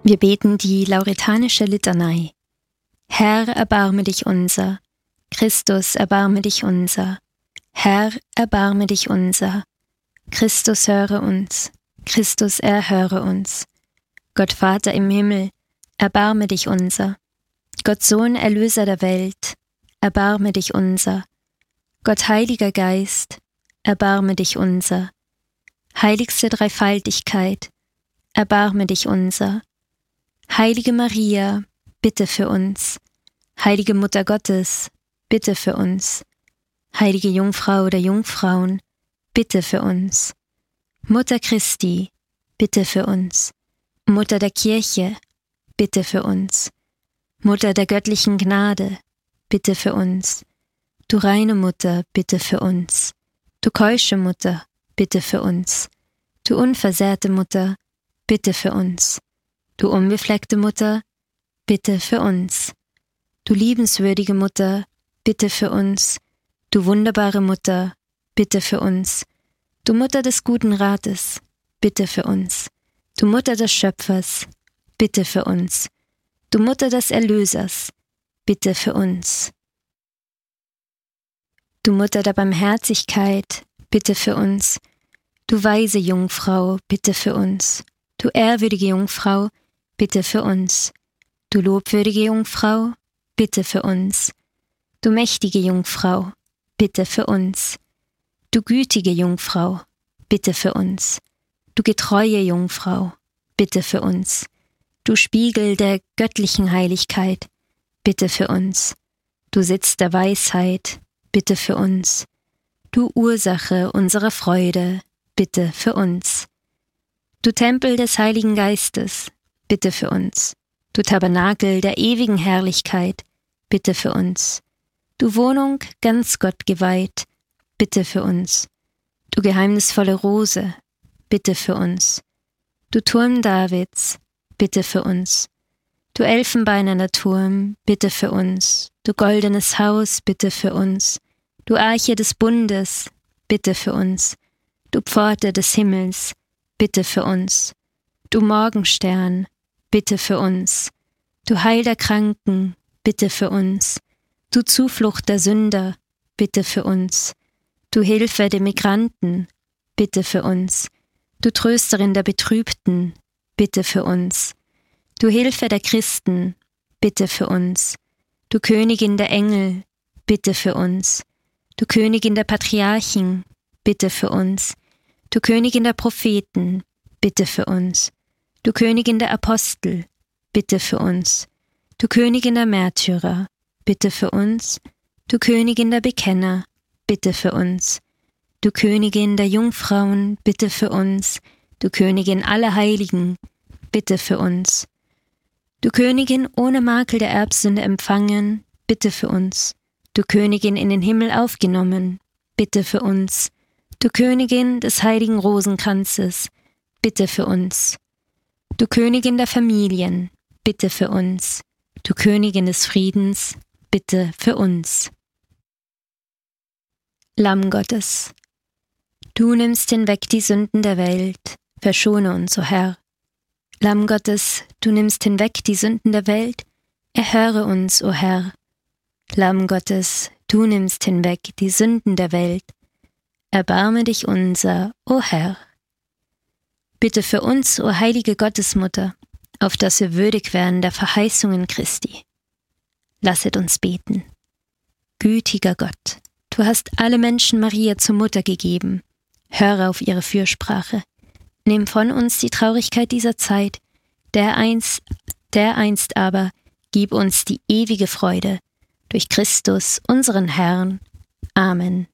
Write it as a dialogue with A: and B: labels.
A: Wir beten die lauretanische Litanei. Herr, erbarme dich unser. Christus, erbarme dich unser. Herr, erbarme dich unser. Christus, höre uns. Christus, erhöre uns. Gott Vater im Himmel, erbarme dich unser. Gott Sohn, Erlöser der Welt, erbarme dich unser. Gott Heiliger Geist, erbarme dich unser. Heiligste Dreifaltigkeit, erbarme dich unser. Heilige Maria, bitte für uns. Heilige Mutter Gottes, bitte für uns. Heilige Jungfrau der Jungfrauen, bitte für uns. Mutter Christi, bitte für uns. Mutter der Kirche, bitte für uns. Mutter der göttlichen Gnade, bitte für uns. Du reine Mutter, bitte für uns. Du keusche Mutter, bitte für uns. Du unversehrte Mutter, bitte für uns. Du unbefleckte Mutter, bitte für uns. Du liebenswürdige Mutter, bitte für uns. Du wunderbare Mutter, bitte für uns. Du Mutter des guten Rates, bitte für uns. Du Mutter des Schöpfers, bitte für uns. Du Mutter des Erlösers, bitte für uns. Du Mutter der Barmherzigkeit, bitte für uns. Du weise Jungfrau, bitte für uns. Du ehrwürdige Jungfrau, bitte für uns. Du lobwürdige Jungfrau, bitte für uns. Du mächtige Jungfrau, bitte für uns. Du gütige Jungfrau, bitte für uns. Du getreue Jungfrau, bitte für uns. Du Spiegel der göttlichen Heiligkeit, bitte für uns. Du Sitz der Weisheit, bitte für uns. Du Ursache unserer Freude, bitte für uns. Du Tempel des Heiligen Geistes, bitte für uns. Du Tabernakel der ewigen Herrlichkeit, bitte für uns. Du Wohnung ganz Gott geweiht, bitte für uns. Du geheimnisvolle Rose, bitte für uns. Du Turm Davids, bitte für uns. Du elfenbeinerner Turm, bitte für uns. Du goldenes Haus, bitte für uns. Du Arche des Bundes, bitte für uns. Du Pforte des Himmels, bitte für uns. Du Morgenstern, bitte für uns. Du Heil der Kranken, bitte für uns. Du Zuflucht der Sünder, bitte für uns. Du Hilfe der Migranten, bitte für uns. Du Trösterin der Betrübten, bitte für uns. Du Hilfe der Christen, bitte für uns. Du Königin der Engel, bitte für uns. Du Königin der Patriarchen, bitte für uns. Du Königin der Propheten, bitte für uns. Du Königin der Apostel, bitte für uns. Du Königin der Märtyrer, bitte für uns. Du Königin der Bekenner, bitte für uns. Du Königin der Jungfrauen, bitte für uns. Du Königin aller Heiligen, bitte für uns. Du Königin ohne Makel der Erbsünde empfangen, bitte für uns. Du Königin in den Himmel aufgenommen, bitte für uns. Du Königin des heiligen Rosenkranzes, bitte für uns. Du Königin der Familien, bitte für uns. Du Königin des Friedens, bitte für uns. Lamm Gottes, du nimmst hinweg die Sünden der Welt, verschone uns, o Herr. Lamm Gottes, du nimmst hinweg die Sünden der Welt, erhöre uns, o Herr. Lamm Gottes, du nimmst hinweg die Sünden der Welt, erbarme dich unser, o Herr. Bitte für uns, o heilige Gottesmutter, auf dass wir würdig werden der Verheißungen Christi. Lasset uns beten. Gütiger Gott, du hast alle Menschen Maria zur Mutter gegeben. Höre auf ihre Fürsprache. Nimm von uns die Traurigkeit dieser Zeit, dereinst aber gib uns die ewige Freude. Durch Christus, unseren Herrn. Amen.